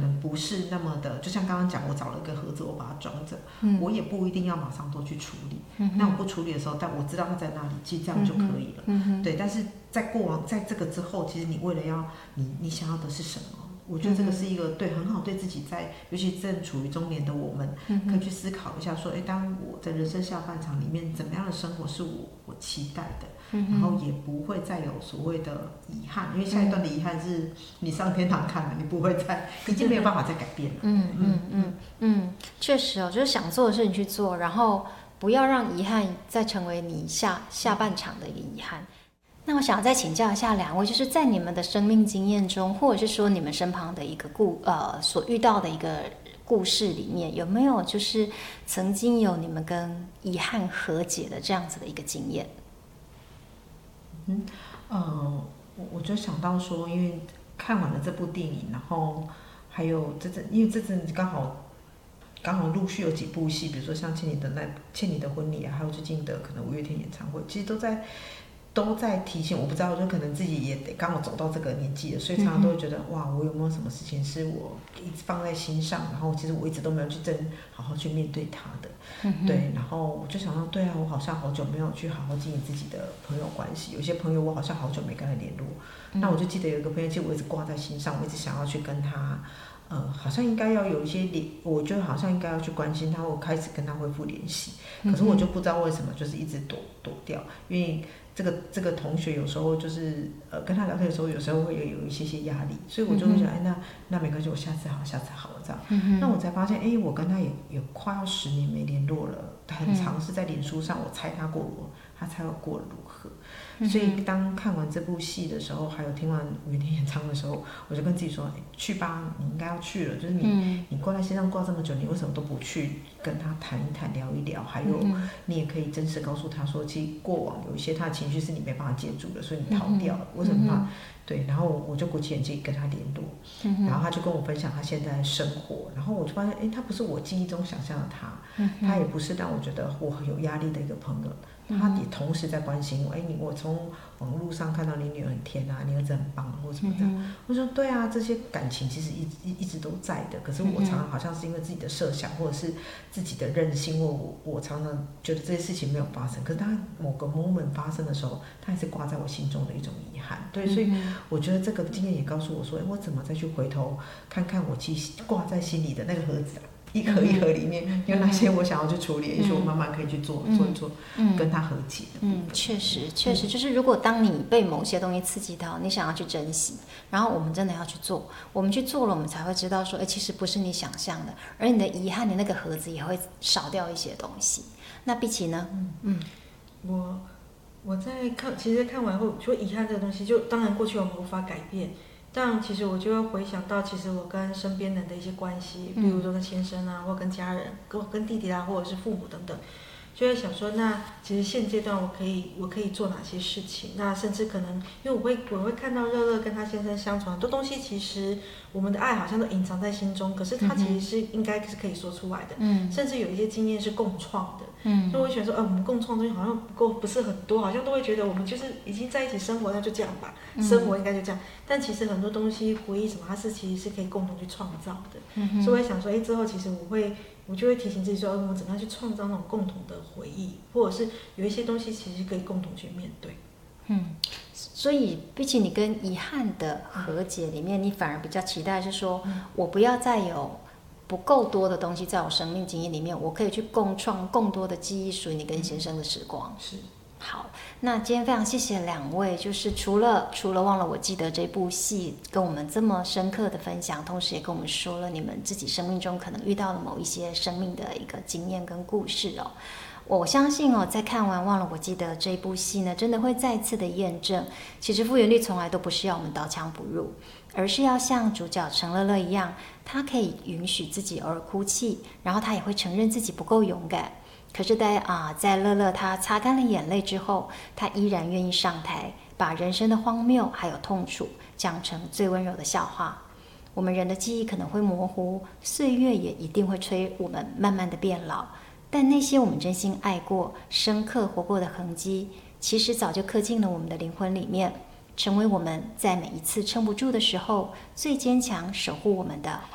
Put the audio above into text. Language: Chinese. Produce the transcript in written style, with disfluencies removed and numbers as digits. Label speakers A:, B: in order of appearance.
A: 能不是那么的，就像刚刚讲，我找了个盒子，我把它装着，我也不一定要马上都去处理。那我不处理的时候，但我知道它在哪里，其实这样就可以了。对，但是在过往，在这个之后，其实你为了要你想要的是什么？我觉得这个是一个对很好对自己在，尤其正处于中年的我们，可以去思考一下说，当我在人生下半场里面，怎么样的生活是我期待的，然后也不会再有所谓的遗憾，因为下一段的遗憾是你上天堂看了，你不会再，已经没有办法再改变了。
B: 确实哦，就是想做的事情去做，然后不要让遗憾再成为你下半场的一个遗憾。那我想要再请教一下两位，就是在你们的生命经验中，或者是说你们身旁的一个所遇到的一个故事里面，有没有就是曾经有你们跟遗憾和解的这样子的一个经验？
A: 我就想到说，因为看完了这部电影，然后还有因为这阵刚好陆续有几部戏，比如说像《欠你的婚礼》啊，还有最近的可能五月天演唱会，其实都在提醒我，不知道就可能自己也得刚好走到这个年纪了，所以常常都会觉得哇，我有没有什么事情是我一直放在心上，然后其实我一直都没有去好好去面对它的。对，然后我就想到，对啊，我好像好久没有去好好经营自己的朋友关系，有些朋友我好像好久没跟他联络。那我就记得有一个朋友，其实我一直挂在心上，我一直想要去跟他。好像应该要有一些我觉得好像应该要去关心他，我开始跟他恢复联系，可是我就不知道为什么，就是一直躲掉，因为这个同学有时候就是跟他聊天的时候，有时候会有一些压力，所以我就会想，那没关系，我下次好了这样。那我才发现，我跟他也快要10年没联络了，很常是在脸书上，我猜他猜我过得如何。所以当看完这部戏的时候，还有听完五月天演唱的时候，我就跟自己说，去吧，你应该要去了。就是你挂在心上挂这么久，你为什么都不去跟他谈一谈、聊一聊？还有，你也可以真实告诉他说，其实过往有一些他的情绪是你没办法接住的，所以你逃掉了。为什么他？对，然后我就鼓起勇气跟他联络，然后他就跟我分享他现在的生活，然后我就发现，他不是我记忆中想象的他也不是让我觉得我很有压力的一个朋友。他也同时在关心我，我从网络上看到你女儿很甜啊，你儿子很棒或什么这样，我说对啊，这些感情其实一直都在的，可是我常常好像是因为自己的设想或者是自己的任性，或我常常觉得这些事情没有发生，可是他某个 moment 发生的时候，他还是挂在我心中的一种遗憾。对，所以我觉得这个经验也告诉我说，我怎么再去回头看看我其实挂在心里的那个盒子啊，一盒一盒里面有哪些我想要去处理，也许我慢慢可以去做一做，跟他和解。
B: 确实，就是如果当你被某些东西刺激到，你想要去珍惜，然后我们真的要去做，我们去做了，我们才会知道说，其实不是你想象的，而你的遗憾，你那个盒子也会少掉一些东西。那碧琪呢？
C: 我在其实看完后，就遗憾这个东西，就当然过去我们无法改变。但其实我就会回想到，其实我跟身边人的一些关系，比如说跟先生啊，或跟家人，跟弟弟啊，或者是父母等等，就会想说，那其实现阶段我可以做哪些事情？那甚至可能，因为我会看到乐乐跟他先生相处很多东西，其实我们的爱好像都隐藏在心中，可是他其实是应该是可以说出来的，甚至有一些经验是共创的。所以我觉得说，我们共创的东西好像不是很多，好像都会觉得我们就是已经在一起生活，那就这样吧，生活应该就这样。但其实很多东西回忆什么，它其实是可以共同去创造的。所以我也想说，之后其实我就会提醒自己说，我们怎么样去创造那种共同的回忆，或者是有一些东西其实可以共同去面对。
B: 所以比起你跟遗憾的和解里面，你反而比较期待是说，我不要再有不够多的东西在我生命经验里面，我可以去共创更多的记忆属于你跟先生的时光。
C: 是。
B: 好，那今天非常谢谢两位，就是除了忘了我记得这部戏跟我们这么深刻的分享，同时也跟我们说了你们自己生命中可能遇到的某一些生命的一个经验跟故事哦。我相信在看完忘了我记得这部戏呢，真的会再次的验证，其实复原力从来都不是要我们刀枪不入，而是要像主角陈乐乐一样，他可以允许自己偶尔哭泣，然后他也会承认自己不够勇敢。可是在乐乐他擦干了眼泪之后，他依然愿意上台，把人生的荒谬还有痛楚讲成最温柔的笑话。我们人的记忆可能会模糊，岁月也一定会催我们慢慢的变老，但那些我们真心爱过、深刻活过的痕迹，其实早就刻进了我们的灵魂里面，成为我们在每一次撑不住的时候最坚强守护我们的